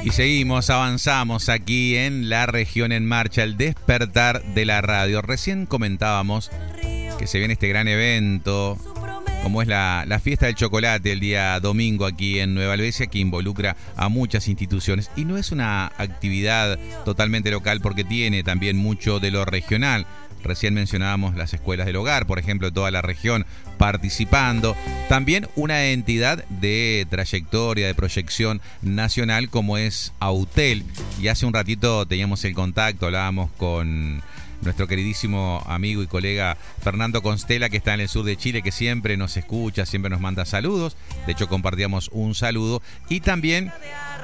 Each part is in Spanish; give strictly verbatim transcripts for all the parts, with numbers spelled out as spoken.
Y seguimos, avanzamos aquí en La Región en Marcha, el despertar de la radio. Recién comentábamos que se viene este gran evento, como es la, la fiesta del chocolate el día domingo aquí en Nueva Albesia, que involucra a muchas instituciones. Y no es una actividad totalmente local porque tiene también mucho de lo regional. Recién mencionábamos las escuelas del hogar, por ejemplo, de toda la región participando. También una entidad de trayectoria, de proyección nacional como es Autel. Y hace un ratito teníamos el contacto, hablábamos con nuestro queridísimo amigo y colega Fernando Constela, que está en el sur de Chile, que siempre nos escucha, siempre nos manda saludos. De hecho, compartíamos un saludo. Y también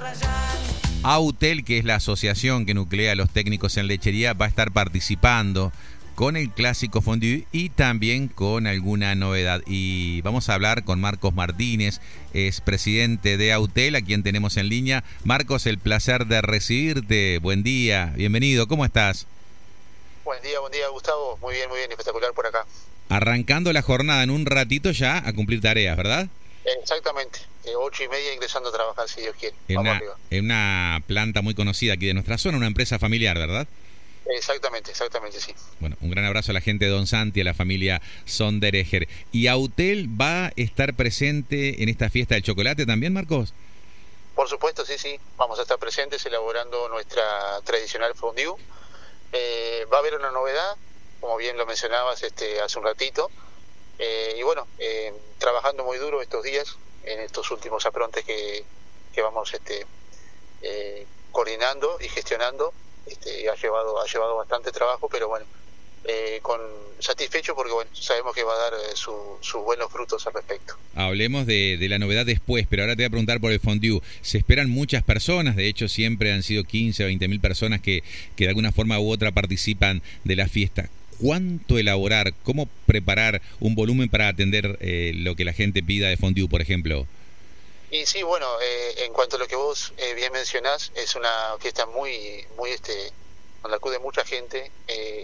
Autel, que es la asociación que nuclea a los técnicos en lechería, va a estar participando con el clásico fondue y también con alguna novedad. Y vamos a hablar con Marcos Martínez, es presidente de Autel, a quien tenemos en línea. Marcos, el placer de recibirte. Buen día, bienvenido, ¿cómo estás? Buen día, buen día, Gustavo. Muy bien, muy bien, espectacular por acá. Arrancando la jornada en un ratito ya a cumplir tareas, ¿verdad? Exactamente, eh, ocho y media ingresando a trabajar, si Dios quiere. En Vamos una, arriba. En una planta muy conocida aquí de nuestra zona, una empresa familiar, ¿verdad? Exactamente, exactamente, sí. Bueno, un gran abrazo a la gente de Don Santi, a la familia Sondereger. ¿Y Autel va a estar presente en esta fiesta del chocolate también, Marcos? Por supuesto, sí, sí. Vamos a estar presentes elaborando nuestra tradicional fondue. Eh, va a haber una novedad, como bien lo mencionabas este, hace un ratito. Eh, y bueno, eh, trabajando muy duro estos días, en estos últimos aprontes que, que vamos este, eh, coordinando y gestionando. Este, ha llevado ha llevado bastante trabajo, pero bueno, eh, con satisfecho porque bueno, sabemos que va a dar eh, su, sus buenos frutos al respecto. Hablemos de, de la novedad después, pero ahora te voy a preguntar por el fondue. Se esperan muchas personas, de hecho siempre han sido quince o veinte mil personas que, que de alguna forma u otra participan de la fiesta. ¿Cuánto elaborar? ¿Cómo preparar un volumen para atender eh, lo que la gente pida de fondue, por ejemplo? Y sí, bueno, eh, en cuanto a lo que vos eh, bien mencionás, es una fiesta muy, muy este, donde acude mucha gente eh,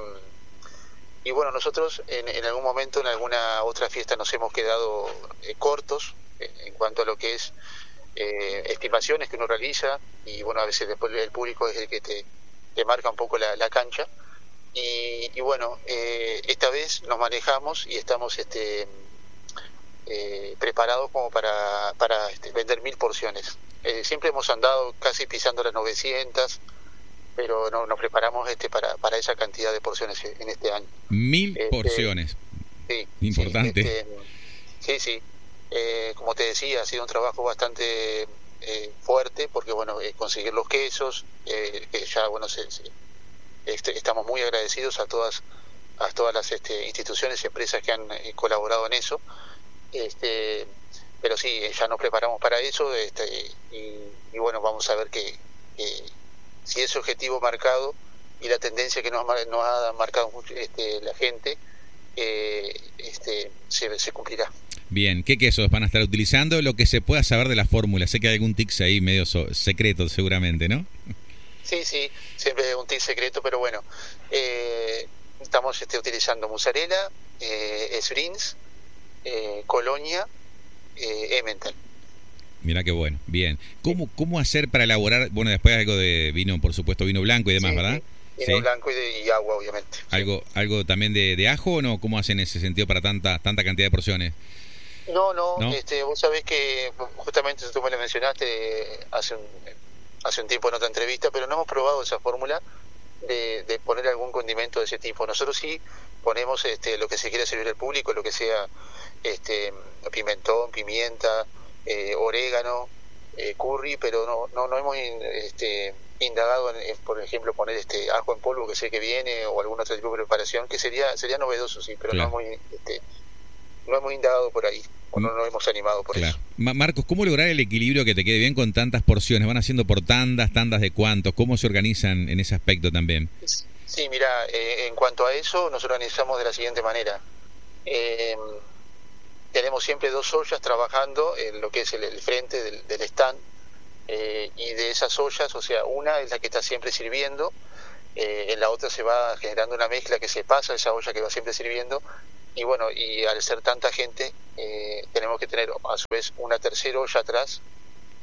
y, y bueno, nosotros en, en algún momento, en alguna otra fiesta nos hemos quedado eh, cortos eh, en cuanto a lo que es eh, estimaciones que uno realiza y bueno, a veces después el público es el que te, te marca un poco la, la cancha y, y bueno, eh, esta vez nos manejamos y estamos este Eh, preparados como para, para este, vender mil porciones. Eh, siempre hemos andado casi pisando las novecientas, pero no, nos preparamos este para, para esa cantidad de porciones en este año. Mil este, porciones. Sí. Importante. Sí, este, sí. sí. Eh, como te decía, ha sido un trabajo bastante eh, fuerte, porque bueno, eh, conseguir los quesos, eh, que ya bueno, se, se, este, estamos muy agradecidos a todas, a todas las este, instituciones y empresas que han eh, colaborado en eso. Este, pero sí, ya nos preparamos para eso este, y, y bueno, vamos a ver que, que si ese objetivo marcado y la tendencia que nos, nos ha marcado mucho, este, la gente eh, este, se, se cumplirá. Bien, ¿qué quesos van a estar utilizando? Lo que se pueda saber de la fórmula. Sé que hay algún tics ahí medio so- secreto seguramente, ¿no? Sí, sí, siempre es un tic secreto, pero bueno, eh, estamos este, utilizando mozzarella, eh, Sbrins, Eh, Colonia, eh, Emmental. Mirá qué bueno, bien. ¿Cómo, ¿Cómo hacer para elaborar? Bueno, después algo de vino, por supuesto, vino blanco y demás, sí, ¿verdad? Sí, vino ¿Sí? blanco y, de, y agua, obviamente. ¿Algo sí. algo también de, de ajo o no? ¿Cómo hacen en ese sentido para tanta tanta cantidad de porciones? No, no, ¿No? Este, vos sabés que justamente tú me lo mencionaste hace un, hace un tiempo en otra entrevista, pero no hemos probado esa fórmula de, de poner algún condimento de ese tipo. Nosotros sí ponemos este, lo que se quiere servir al público, lo que sea este pimentón, pimienta, eh, orégano, eh, curry, pero no no no hemos in, este, indagado en, en, por ejemplo, poner este ajo en polvo que sé que viene o algún otro tipo de preparación que sería sería novedoso, sí, pero claro. no hemos este, no hemos indagado por ahí o no nos hemos animado por claro. eso. Ma- Marcos, ¿cómo lograr el equilibrio que te quede bien con tantas porciones? ¿Van haciendo por tandas, tandas de cuántos? ¿Cómo se organizan en ese aspecto también? Sí, mira, eh, en cuanto a eso nos organizamos de la siguiente manera. Eh, tenemos siempre dos ollas trabajando en lo que es el, el frente del, del stand eh, y de esas ollas, o sea, una es la que está siempre sirviendo, eh, en la otra se va generando una mezcla que se pasa a esa olla que va siempre sirviendo y bueno, y al ser tanta gente eh, tenemos que tener a su vez una tercera olla atrás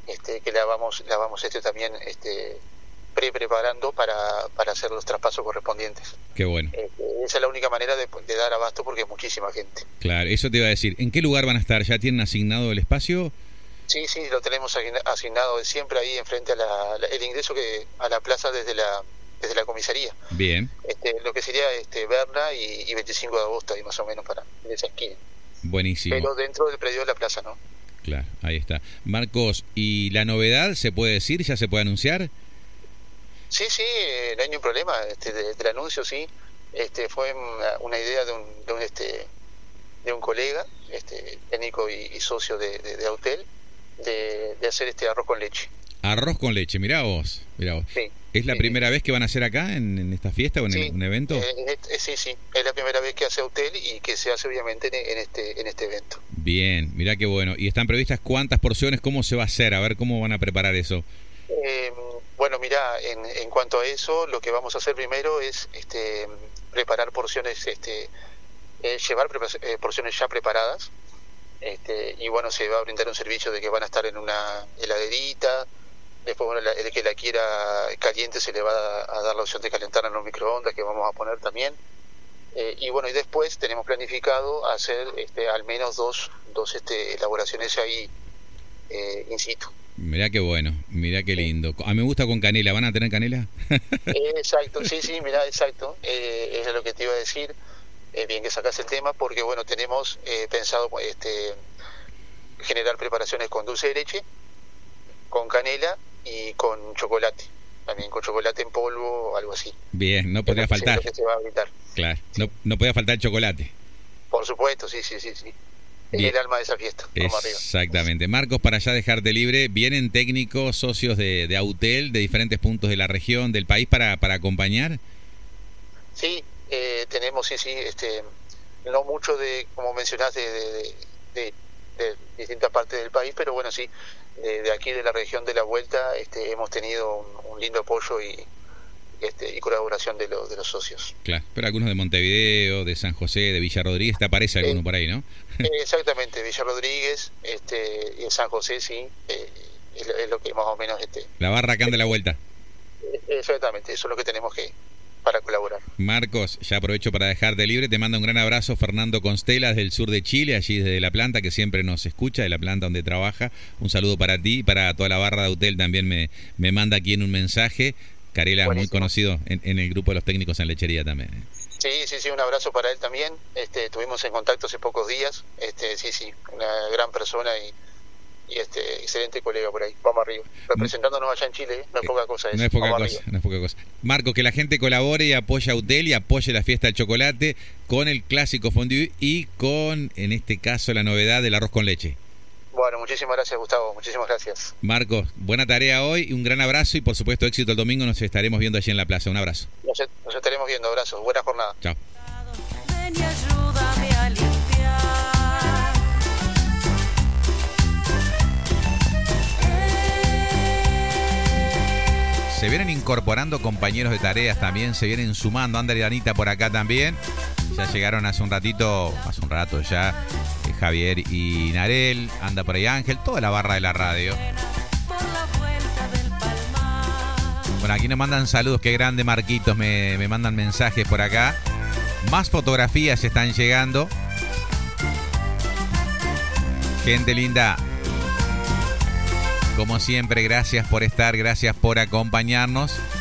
este, que la vamos, la vamos este también este, pre preparando para, para hacer los traspasos correspondientes. Qué bueno. Este, esa es la única manera de, de dar abasto porque hay muchísima gente. Claro, eso te iba a decir. ¿En qué lugar van a estar? ¿Ya tienen asignado el espacio? Sí, sí, lo tenemos asignado siempre ahí enfrente a la, la, el ingreso que a la plaza desde la desde la comisaría. Bien. Este, lo que sería este Berna y, y veinticinco de agosto, ahí más o menos para en esa esquina. Buenísimo. Pero dentro del predio de la plaza, ¿no? Claro, ahí está. Marcos, ¿y la novedad se puede decir? ¿Ya se puede anunciar? Sí, sí, eh, no hay ningún problema. Este, de, del anuncio, sí. Este, fue una, una idea de un, de un este de un colega, este técnico y, y socio de, de, de Autel, de, de hacer este arroz con leche. Arroz con leche, mirá vos, mirá vos. Sí, ¿Es la sí, primera sí. vez que van a hacer acá en, en esta fiesta o en sí, el, un evento? Eh, eh, sí, sí, es la primera vez que hace Autel y que se hace obviamente en, en este en este evento. Bien, mirá qué bueno. ¿Y están previstas cuántas porciones? ¿Cómo se va a hacer? A ver, ¿cómo van a preparar eso? Eh, bueno, mira, en, en cuanto a eso, lo que vamos a hacer primero es este preparar porciones, este eh, llevar eh, porciones ya preparadas. Este, y bueno, se va a brindar un servicio de que van a estar en una heladerita. Después, bueno, la, el que la quiera caliente se le va a, a dar la opción de calentar en los microondas, que vamos a poner también. Eh, y bueno, y después tenemos planificado hacer este, al menos dos, dos este, elaboraciones ahí eh, in situ. Mirá qué bueno, mirá qué lindo. A mí me gusta con canela, ¿van a tener canela? Eh, exacto, sí, sí, mirá, exacto. Eh, eso es lo que te iba a decir. Eh, bien que sacas el tema, porque bueno, tenemos eh, pensado este, generar preparaciones con dulce de leche, con canela y con chocolate, también con chocolate en polvo o algo así. Bien, no podría es lo que faltar. Se, lo que se va a brindar. Claro, Sí. no, no podía faltar el chocolate. Por supuesto, sí, sí, sí, sí. Es Bien. el alma de esa fiesta. Vamos arriba. Exactamente. Marcos, para ya dejarte libre, vienen técnicos, socios de, de Autel, de diferentes puntos de la región, del país, para, para acompañar. Sí, eh, tenemos, sí, sí, este, no mucho de, como mencionaste, de, de, de, de distintas partes del país, pero bueno, sí, de, de aquí de la región de la Vuelta este, hemos tenido un, un lindo apoyo y, este, y colaboración de, lo, de los socios. Claro, pero algunos de Montevideo, de San José, de Villa Rodríguez, te aparece alguno Eh, por ahí, ¿no? Eh, exactamente, Villa Rodríguez este, y en San José, sí, eh, es, lo- es lo que más o menos, este, La barra acá anda la vuelta. eh, exactamente, eso es lo que tenemos que para colaborar. Marcos, ya aprovecho para dejarte libre, te manda un gran abrazo Fernando Constela desde el sur de Chile, allí desde La Planta, que siempre nos escucha, de La Planta donde trabaja. Un saludo para ti y para toda la barra de Autel, también me, me manda aquí en un mensaje. Carela es muy Buenísimo. conocido en, en el grupo de los técnicos en lechería también. Sí, sí, sí, un abrazo para él también. Este, estuvimos en contacto hace pocos días. Este, sí, sí, una gran persona y, y este excelente colega por ahí. Vamos arriba. Representándonos allá en Chile, ¿eh? No es poca cosa eso. No es poca Vamos cosa, arriba. no es poca cosa. Marco, que la gente colabore y apoye a Autel y apoye la fiesta del chocolate con el clásico fondue y con, en este caso, la novedad del arroz con leche. Bueno, muchísimas gracias, Gustavo. Muchísimas gracias. Marcos, buena tarea hoy, un gran abrazo y por supuesto éxito el domingo, nos estaremos viendo allí en la plaza. Un abrazo. Nos, nos estaremos viendo. Abrazos. Buena jornada. Chao. Ven y ayúdame a limpiar. Se vienen incorporando compañeros de tareas también, se vienen sumando. Ander y Anita por acá también. Ya llegaron hace un ratito, hace un rato ya, eh, Javier y Narel, anda por ahí Ángel, toda la barra de la radio. Por la vuelta del palmar. Bueno, aquí nos mandan saludos, qué grande Marquitos, me, me mandan mensajes por acá. Más fotografías están llegando. Gente linda, como siempre, gracias por estar, gracias por acompañarnos.